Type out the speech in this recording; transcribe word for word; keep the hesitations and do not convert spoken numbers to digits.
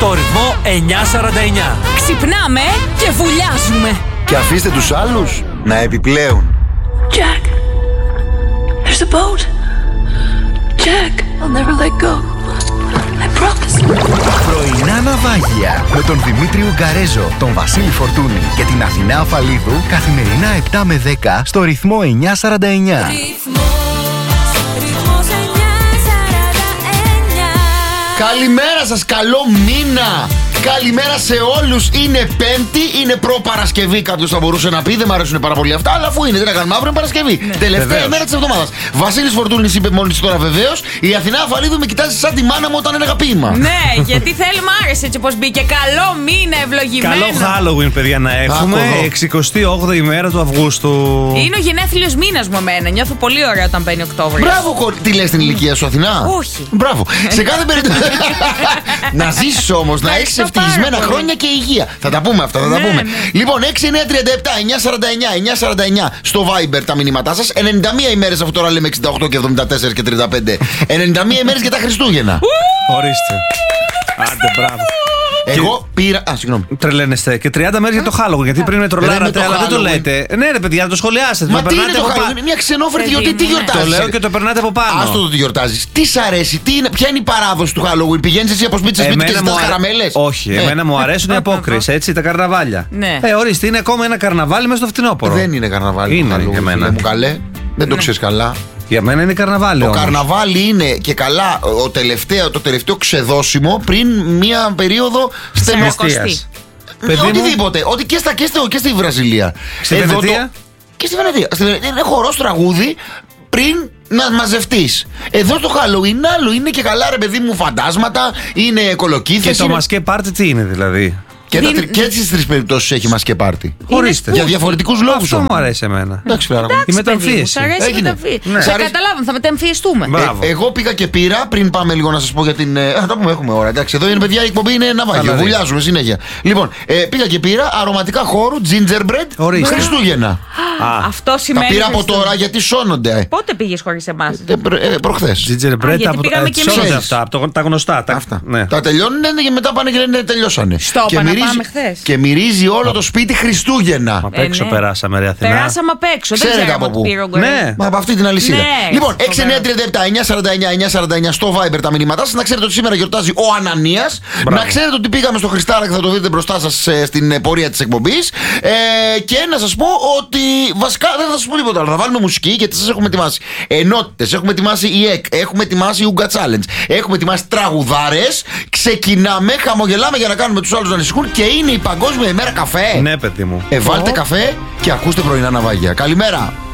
στο ρυθμό εννιά σαράντα εννιά. Ξυπνάμε και βουλιάζουμε. Και αφήστε τους άλλους να επιπλέουν. Jack, there's a boat. Jack, I'll never let go. I promise. Πρωινά ναυάγια με τον Δημήτριο Γκαρέζο, τον Βασίλη Φορτούνη και την Αθηνά Αφαλίδου καθημερινά επτά με δέκα στο ρυθμό εννιά σαράντα εννιά. Καλημέρα σας, καλό μήνα! Καλημέρα σε όλους. Είναι Πέμπτη, είναι προ-Παρασκευή. Κάποιος θα μπορούσε να πει, δεν μου αρέσουν πάρα πολύ αυτά, αλλά αφού είναι, τι να κάνουμε, αύριο είναι Παρασκευή. Ναι. Τελευταία βεβαίως. Μέρα της εβδομάδας. Βασίλης Φορτούνης είπε μόλις τώρα βεβαίως. Η Αθηνά Αφαλίδου με κοιτάζει σαν τη μάνα μου όταν έλεγα ποίημα. Ναι, γιατί θέλει, μ' άρεσε έτσι πως μπήκε. Καλό μήνα, ευλογημένο. Καλό Halloween, παιδιά, να έχουμε. εξηκοστή όγδοη ημέρα του Αυγούστου. Είναι ο γενέθλιος μήνας μου εμένα. Νιώθω πολύ ωραία όταν μπαίνει Οκτώβριος. Μπράβο, κορ... τι λες την ηλικία σου, Αθηνά? Όχι. Μπράβο. Σε κάθε περίπτωση. Να ζήσεις όμως, να έχεις ευτυχισμένα χρόνια και υγεία. Θα τα πούμε αυτά, θα τα ναι, πούμε. Ναι. Λοιπόν, έξι εννιά τριάντα επτά εννιά σαράντα εννιά εννιά σαράντα εννιά στο Viber τα μηνύματά σας. ενενήντα μία ημέρες, αφού τώρα λέμε εξήντα οκτώ και εβδομήντα τέσσερα και τριάντα πέντε. ενενήντα μία ημέρες για τα Χριστούγεννα. Ορίστε. Άντε, μπράβο. Εγώ πήρα. Α, συγγνώμη. Τρελαίνεστε. Και τριάντα μέρες για το Halloween. Γιατί πριν με τρολάρατε, αλλά δεν το λέτε. Ναι, ρε παιδιά, να το σχολιάσετε. Μα τι είναι το Halloween? Μια ξενόφερτη γιορτή, τι γιορτάζει? Το λέω και το περνάτε από πάνω. Άστο το τι γιορτάζει. Τι σ' αρέσει, τι είναι, ποια είναι η παράδοση του Halloween? Πηγαίνεις εσύ από σπίτι σε σπίτι και ζητάς καραμέλες? Όχι, εμένα μου αρέσουν οι απόκριες, έτσι, τα καρναβάλια. Ε, ορίστε, είναι ακόμα ένα καρναβάλι μέσα στο φθινόπωρο. Δεν είναι καρναβάλι. Είναι για μένα. Μου καλέ, δεν το ξέρεις καλά. Για μένα είναι καρναβάλι. Το όμως. καρναβάλι είναι και καλά ο τελευταίο, το τελευταίο ξεδώσιμο πριν μία περίοδο στενοκοστή. Οτιδήποτε. Ότι και, στα, και, στο, και στη Βραζιλία. Στη Βενετία. Το, και στη Βενετία. Στη Βενετία είναι χορός τραγούδι πριν να μαζευτείς. Εδώ στο Halloween άλλο είναι και καλά, ρε παιδί μου, φαντάσματα, είναι κολοκύθες. Και το μασκέ πάρτι τι είναι δηλαδή? Και, Δι... τα, και έτσι στις τρεις περιπτώσεις έχει μασκέ πάρτι. Ορίστε. Για διαφορετικούς λόγους. Αυτό μου αρέσει εμένα. Εντάξει, πέρα. Εντάξει, η μεταμφίεση. Σ' αρέσει η μεταμφίεση. Ναι. Θα καταλάβουμε, θα μεταμφιεστούμε. Ε, εγώ πήγα και πήρα, πριν πάμε λίγο να σας πω για την. Α, θα τα πούμε, έχουμε ώρα. Εντάξει, εδώ είναι παιδιά, η εκπομπή είναι ναυάγιο. Βουλιάζουμε συνέχεια. Λοιπόν, ε, πήγα και πήρα αρωματικά χώρου, gingerbread, Χριστούγεννα. Αυτό σημαίνει. Τα πήρα από τώρα γιατί σώνονται. Πότε πήγες χωρίς εμάς? Προχθές. Gingerbread από αυτά, από τα γνωστά. Τα τελειώνουν και μετά πάνε και λένε τελειώσανε. Και μυρίζει όλο το σπίτι Χριστούγεννα. Απ' έξω περάσαμε, ρε Αθηνά. Περάσαμε απ' έξω. Δεν ξέρω από πού. Ναι, μα από αυτή την αλυσίδα. Λοιπόν, έξι εννιά τριάντα επτά εννιά σαράντα εννιά εννιά σαράντα εννιά στο Viber τα μηνύματά σας. Να ξέρετε ότι σήμερα γιορτάζει ο Ανανίας. Να ξέρετε ότι πήγαμε στο Χριστάρα και θα το δείτε μπροστά σας στην πορεία της εκπομπής. Και να σας πω ότι βασικά δεν θα σας πω τίποτα άλλο. Θα βάλουμε μουσική γιατί σας έχουμε ετοιμάσει ενότητες, έχουμε ετοιμάσει η ΕΚ, έχουμε ετοιμάσει η Ουγκα Challenge, έχουμε ετοιμάσει τραγουδάρες. Ξεκινάμε, χαμογελάμε για να κάνουμε τους άλλους να ανησυχούν και είναι η Παγκόσμια ημέρα καφέ. Ναι, παιδί μου. Ε, βάλτε oh. καφέ και ακούστε πρωινά ναυάγια. Καλημέρα.